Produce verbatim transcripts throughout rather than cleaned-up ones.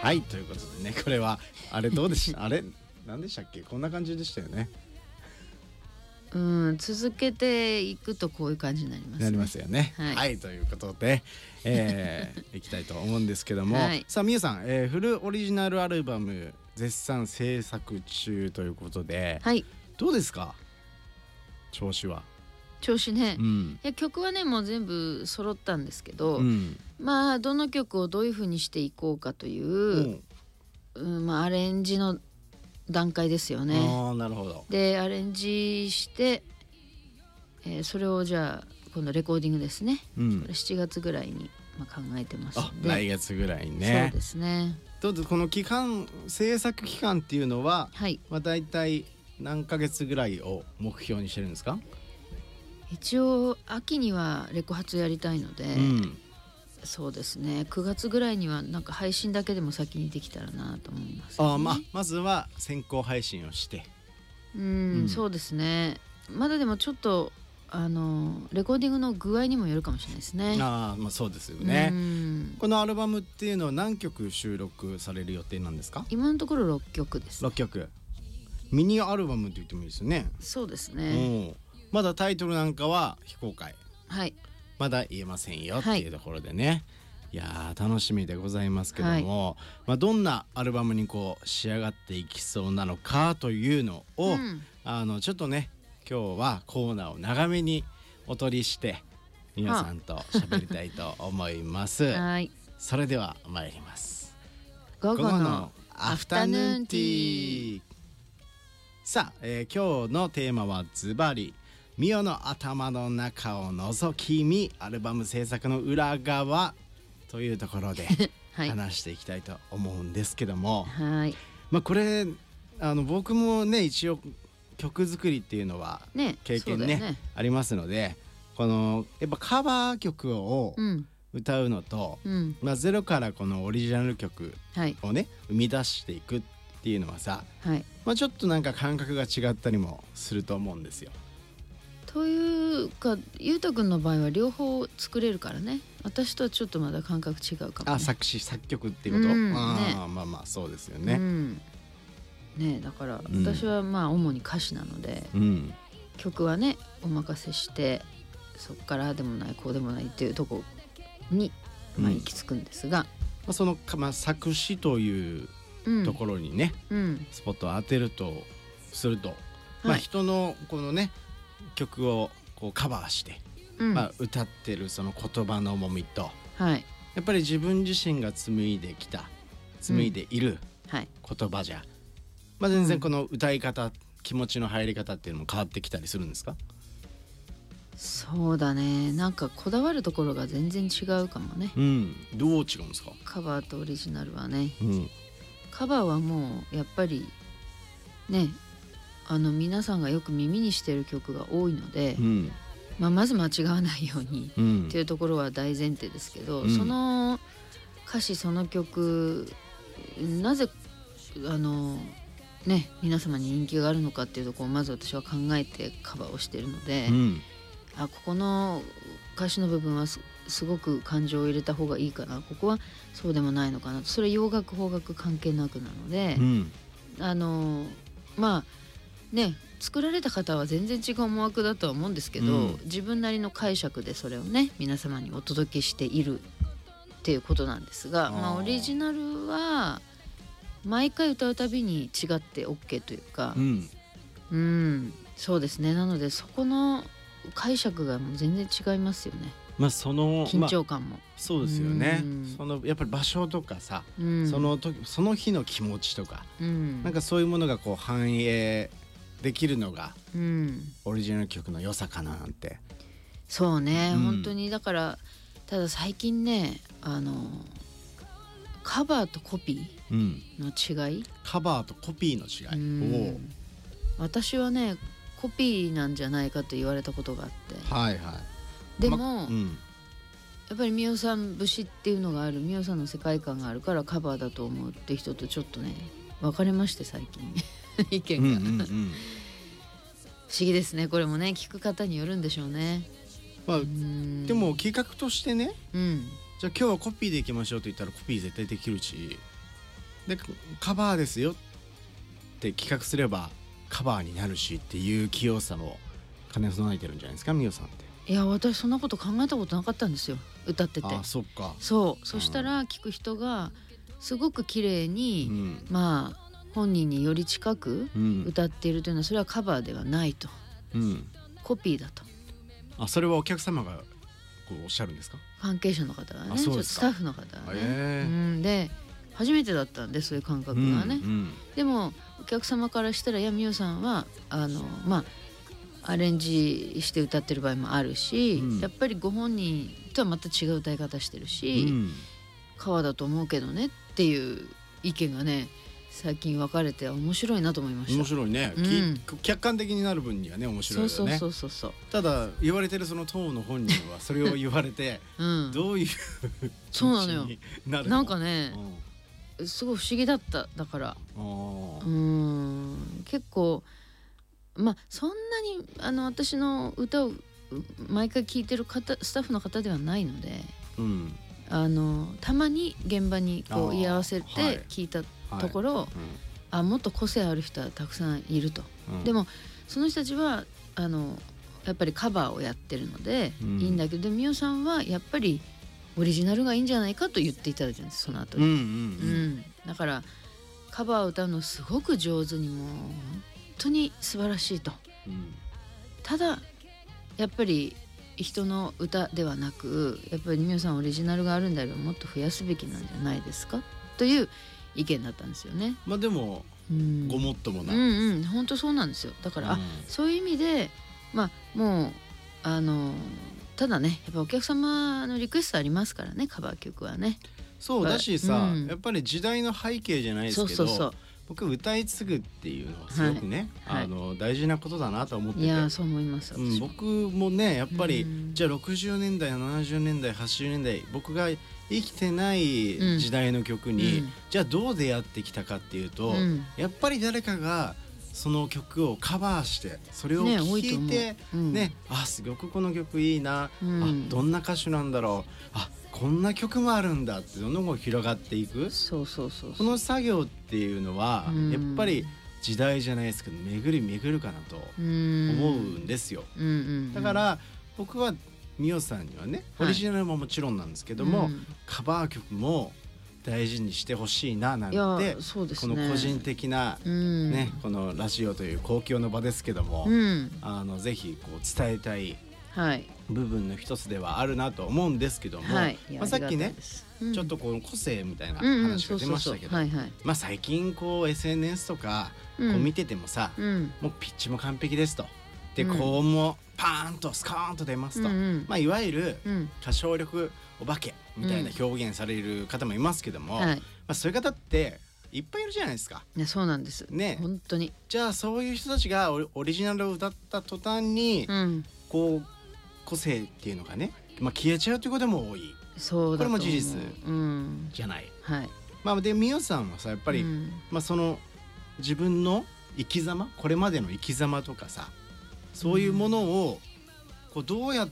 はいということでね、これはあれどうでしたあれ何でしたっけ、こんな感じでしたよね。 うん、続けていくとこういう感じになりますね。 なりますよね。 はい、 はい、ということで、えー、いきたいと思うんですけども、 はい、 さあみゆさん、えー、フルオリジナルアルバム絶賛制作中ということで、 はい、 どうですか調子は。 調子ね、 うん、 いや曲はねもう全部揃ったんですけど、 うん、 まあどの曲をどういう風にしていこうかという、うんまあ、アレンジの段階ですよね。 ああ、なるほど。 でアレンジして、えー、それをじゃあ今度レコーディングですね、 うん、 これしちがつぐらいに、まあ、考えてますので。 あ、来月ぐらいにね。 そうですね。 どうぞ、この期間制作期間っていうのは、 はい、 まあ、大体何ヶ月ぐらいを目標にしてるんですか。 一応秋にはレコ発やりたいので、 うん、 そうですねくがつぐらいにはなんか配信だけでも先にできたらなと思います、ね、 あ、まあ、まずは先行配信をして、 うん、 うん、 そうですね。まだでもちょっとあのレコーディングの具合にもよるかもしれないですね。 あ、まあそうですよね。 うん、 このアルバムっていうのは何曲収録される予定なんですか。 今のところろっきょくです、ね、 ろっきょく、ミニアルバムって言ってもいいですよね。 そうですね。 まだタイトルなんかは非公開、 はい、 まだ言えませんよっていうところでね、はい、いやー楽しみでございますけども、はい、まあ、どんなアルバムにこう仕上がっていきそうなのかというのを、うん、あのちょっとね今日はコーナーを長めにお取りして皆さんと喋りたいと思います。はい、それでは参ります。 午後のアフタヌーンティー。さあ、えー、今日のテーマはズバリミオの頭の中を覗き見、アルバム制作の裏側というところで話していきたいと思うんですけども、はい、まあ、これあの僕もね一応曲作りっていうのは経験 ね, ね, ねありますので、このやっぱカバー曲を歌うのと、うん、まあ、ゼロからこのオリジナル曲をね、はい、生み出していくっていうのはさ、はい、まあ、ちょっとなんか感覚が違ったりもすると思うんですよ。 というかゆうたくんの場合は両方作れるからね。私とはちょっとまだ感覚違うかもね。 あ、作詞作曲っていうこと、うん、あ、ね、まあまあそうですよね、うん、 ね、だから私はまあ主に歌詞なので、うん、曲はねお任せして、そっからでもないこうでもないっていうとこに、まあ、行き着くんですが、うん、まあ、その、まあ、作詞というところにね、うん、スポットを当てるとすると、まあ、人のこのね曲をこうカバーして、うん、まあ、歌ってるその言葉の重みと、はい、やっぱり自分自身が紡いできた紡いでいる言葉じゃ、うん、まあ、全然この歌い方、うん、気持ちの入り方っていうのも変わってきたりするんですか。 そうだね、なんかこだわるところが全然違うかもね、 うん、どう違うんですか。 カバーとオリジナルはね、うん、カバーはもうやっぱりね、あの皆さんがよく耳にしている曲が多いので、うん、まあ、まず間違わないように、うん、っていうところは大前提ですけど、うん、その歌詞その曲なぜあのね皆様に人気があるのかっていうところをまず私は考えてカバーをしているので、うん、あ、ここの歌詞の部分は す, すごく感情を入れた方がいいかな、ここはそうでもないのかな、それ洋楽邦楽関係なくなので、うん、あのまあね、作られた方は全然違う思惑だとは思うんですけど、うん、自分なりの解釈でそれをね皆様にお届けしているっていうことなんですが、まあ、オリジナルは毎回歌うたびに違って OK というか、うん、うん、そうですね。なのでそこの解釈がもう全然違いますよね。 まあ、その緊張感も、まあ、 そうですよね、うん、そのやっぱり場所とかさ、うん、その時その日の気持ちとか、うん、なんかそういうものがこう反映できるのが、うん、オリジナル曲の良さかななんて。 そうね、うん、本当にだからただ最近ね、あのカバーとコピーの違い、うん、 カバーとコピーの違い、お私はねコピーなんじゃないかと言われたことがあって、 はいはい、 でも、ま、うん、やっぱりみおさん節っていうのがある、みおさんの世界観があるからカバーだと思うって人とちょっとね分かれまして最近意見が、うんうんうん、不思議ですね。これもね聞く方によるんでしょうね。 まあ、でも企画としてね、うん、じゃあ今日はコピーでいきましょうと言ったらコピー絶対できるし、 でカバーですよって企画すればカバーになるしっていう器用さも兼ね備えてるんじゃないですか、みおさんって。 いや私そんなこと考えたことなかったんですよ、歌ってて。 あ、そっか。 そう、そしたら聞く人がすごく綺麗に、 うん、 まあ本人により近く歌っているというのはそれはカバーではないと、 うん、 コピーだと。 あ、それはお客様がこうおっしゃるんですか？ 関係者の方がね、ちょっとスタッフの方がね、 えーうん、で初めてだったんでそういう感覚がね、 うんうん、 でもお客様からしたらいやみおさんはあのまあアレンジして歌ってる場合もあるし、うん、やっぱりご本人とはまた違う歌い方してるし、うん、川だと思うけどねっていう意見がね最近分かれて面白いなと思いました。 面白いね、うん、客観的になる分にはね面白いよね。 そうそうそうそう。 ただ言われてるその当の本人はそれを言われて、うん、どういう気持ちになるの？ なんかね、うん、すごい不思議だった。だからうーん結構まあそんなにあの私の歌を毎回聴いてる方スタッフの方ではないので、うん、あのたまに現場にこう居合わせて聞いたところ、はいはい、うん、あもっと個性ある人はたくさんいると、うん、でもその人たちはあのやっぱりカバーをやってるので、うん、いいんだけどみおさんはやっぱりオリジナルがいいんじゃないかと言っていただいたんです、その後に、うんうんうんうん、だからカバーを歌うのすごく上手にもう本当に素晴らしいと、うん、ただやっぱり人の歌ではなくやっぱりみおさんオリジナルがあるんであればもっと増やすべきなんじゃないですかという意見だったんですよね。 まあでも、うん、ごもっともな、 うんうん、本当そうなんですよ。だから、うん、あそういう意味でまあもうあのただねやっぱお客様のリクエストありますからね、カバー曲はね。 そうだしさ、うん、やっぱり時代の背景じゃないですけど、 そうそうそう、 僕歌い継ぐっていうのはすごくね、はい、あの大事なことだなと思ってて、 いやそう思います、 うん、僕もねやっぱり、うん、じゃあろくじゅうねんだいななじゅうねんだいはちじゅうねんだい僕が生きてない時代の曲に、うん、じゃあどう出会ってきたかっていうと、うん、やっぱり誰かがその曲をカバーしてそれを聴いて ね, うん、ねあすごくこの曲いいな、うん、あどんな歌手なんだろう、あこんな曲もあるんだってどんどん広がっていく。 そうそうそうそう、 この作業っていうのは、うん、やっぱり時代じゃないですけど巡り巡るかなと思うんですよ、うんうんうん、だから僕はみおさんにはねオリジナルももちろんなんですけども、はい、カバー曲も大事にしてほしいななんて、 そうですね、この個人的な、うんね、このラジオという公共の場ですけども、うん、あのぜひこう伝えたい部分の一つではあるなと思うんですけども、はい、まあ、さっきね、うん、ちょっとこの個性みたいな話が出ましたけど、まあ最近こう エスエヌエス とかこう見ててもさ、うん、もうピッチも完璧ですと、で高音もパーンとスカーンと出ますと、うんうん、まあ、いわゆる歌唱力お化けみたいな表現される方もいますけども、うん、はい、まあ、そういう方っていっぱいいるじゃないですか。 いやそうなんですね、本当に。 じゃあそういう人たちがオリジナルを歌った途端に、うん、こう個性っていうのがね、まあ、消えちゃうということも多い。 そうだと思う。 これも事実じゃない、 うん、はい。 まあ、でみおさんはさやっぱり、うん、まあ、その自分の生き様これまでの生き様とかさそういうものをこうどうやって、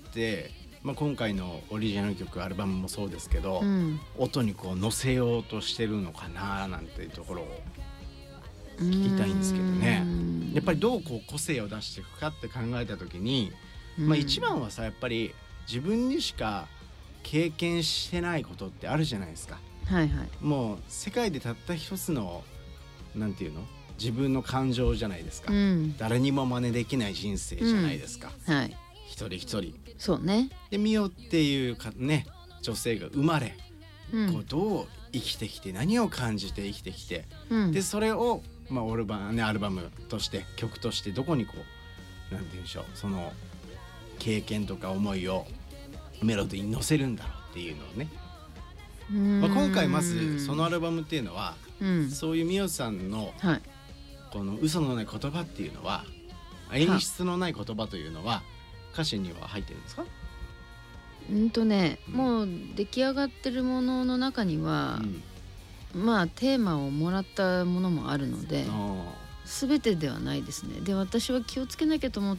まあ、今回のオリジナル曲アルバムもそうですけど、うん、音にこう乗せようとしてるのかななんていうところを聞きたいんですけどね。やっぱりどうこう個性を出していくかって考えた時に、まあ、一番はさやっぱり自分にしか経験してないことってあるじゃないですか、はいはい、もう世界でたった一つのなんていうの自分の感情じゃないですか、うん、誰にも真似できない人生じゃないですか、うん、はい、一人一人そうね。 でみおっていうかね女性が生まれ、うん、こうどう生きてきて何を感じて生きてきて、うん、でそれを、まあ、オルバ、ね、アルバムとして曲としてどこにこうなんて言うんでしょうその経験とか思いをメロディーに乗せるんだろうっていうのをね、まあ、今回まずそのアルバムっていうのは、うん、そういうみおさんの、はい、この嘘のない言葉っていうのは演出のない言葉というのは歌詞には入ってるんですか？ うんとね、うん、もう出来上がってるものの中には、うん、まあテーマをもらったものもあるので全てではないですね。で私は気をつけなきゃと思っ